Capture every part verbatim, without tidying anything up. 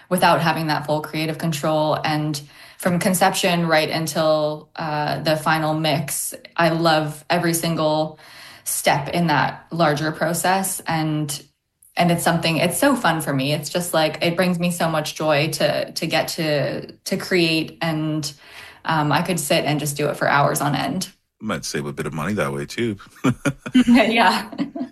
without having that full creative control. And from conception right until uh, the final mix, I love every single step in that larger process. And and it's something, it's so fun for me. It's just like, it brings me so much joy to to get to to create. And um, I could sit and just do it for hours on end. Might save a bit of money that way too. Yeah.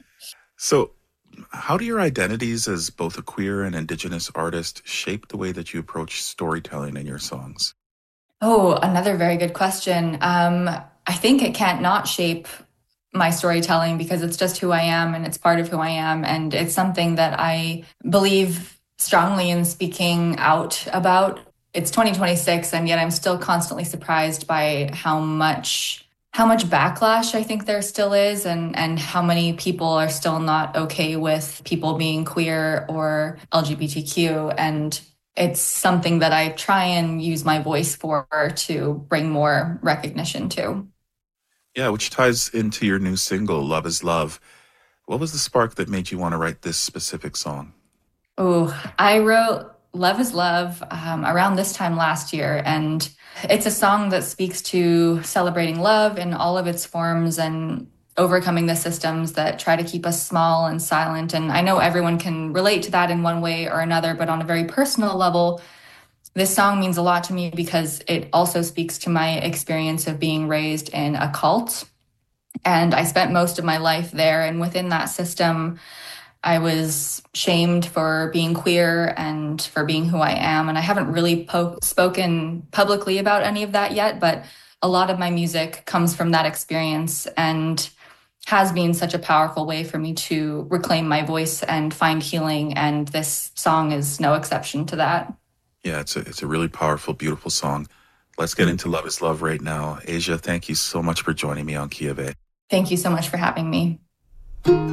So, how do your identities as both a queer and Indigenous artist shape the way that you approach storytelling in your songs? Oh, another very good question. Um, I think it can't not shape my storytelling because it's just who I am and it's part of who I am. And it's something that I believe strongly in speaking out about. It's twenty twenty-six, and yet I'm still constantly surprised by how much how much backlash I think there still is, and and how many people are still not okay with people being queer or L G B T Q. And it's something that I try and use my voice for to bring more recognition to. Yeah, which ties into your new single, Love is Love. What was the spark that made you want to write this specific song? Oh, I wrote Love is Love um, around this time last year. And it's a song that speaks to celebrating love in all of its forms and overcoming the systems that try to keep us small and silent. And I know everyone can relate to that in one way or another, but on a very personal level, this song means a lot to me because it also speaks to my experience of being raised in a cult. And I spent most of my life there. And within that system, I was shamed for being queer and for being who I am. And I haven't really po- spoken publicly about any of that yet, but a lot of my music comes from that experience and has been such a powerful way for me to reclaim my voice and find healing. And this song is no exception to that. Yeah, it's a it's a really powerful, beautiful song. Let's get into Love is Love right now. Asia, thank you so much for joining me on Kia Bay. Thank you so much for having me.